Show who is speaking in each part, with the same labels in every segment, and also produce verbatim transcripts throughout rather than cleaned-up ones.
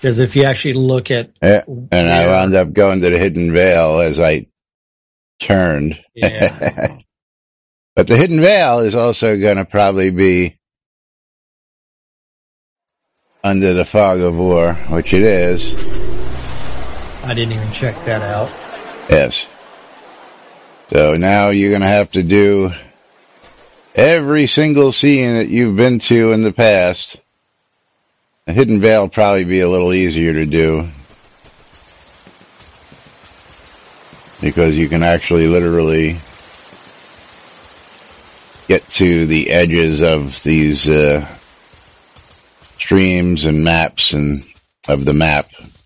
Speaker 1: Because if you actually look at...
Speaker 2: Yeah, and where, I wound up going to the Hidden Vale as I turned.
Speaker 1: Yeah.
Speaker 2: But the Hidden Vale is also going to probably be under the Fog of War, which it is.
Speaker 1: I didn't even check that out.
Speaker 2: Yes. So now you're going to have to do every single scene that you've been to in the past. The Hidden Vale will probably be a little easier to do, because you can actually literally get to the edges of these uh, streams and maps and of the map.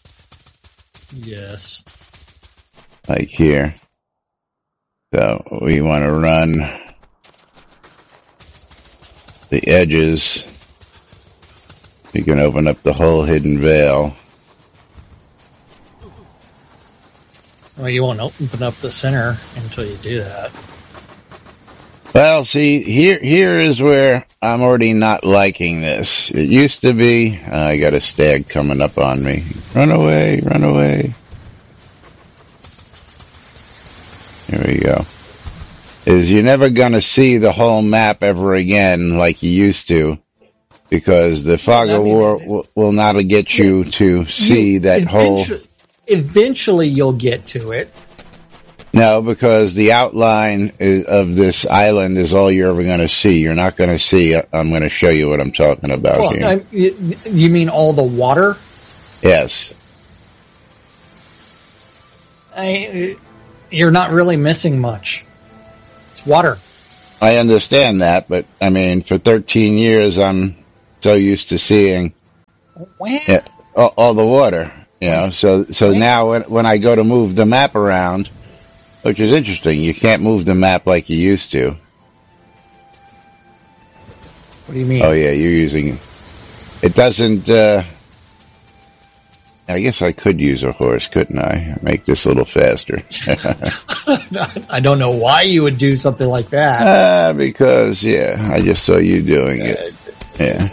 Speaker 1: Yes.
Speaker 2: Like here. So we want to run the edges. You can open up the whole Hidden Vale.
Speaker 1: Well, you won't open up the center until you do that.
Speaker 2: Well, see, here here is where I'm already not liking this. It used to be, uh, I got a stag coming up on me. Run away, run away. Here we go. Is you're never going to see the whole map ever again like you used to, because the Fog of War will, will not get you to see you, that whole...
Speaker 1: Eventually you'll get to it.
Speaker 2: No, because the outline is, of this island is all you're ever going to see. You're not going to see... I'm going to show you what I'm talking about
Speaker 1: well,
Speaker 2: here.
Speaker 1: I, you mean all the water?
Speaker 2: Yes.
Speaker 1: I, you're not really missing much. It's water.
Speaker 2: I understand that, but, I mean, for thirteen years, I'm so used to seeing yeah, all, all the water. You know, so so now when, when I go to move the map around, which is interesting, you can't move the map like you used to.
Speaker 1: What do you mean?
Speaker 2: Oh, yeah, you're using... It doesn't... Uh, I guess I could use a horse, couldn't I? Make this a little faster.
Speaker 1: I don't know why you would do something like that.
Speaker 2: Uh, because, yeah, I just saw you doing it. Yeah.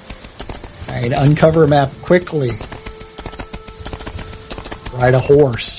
Speaker 1: All right, uncover a map quickly. Ride a horse.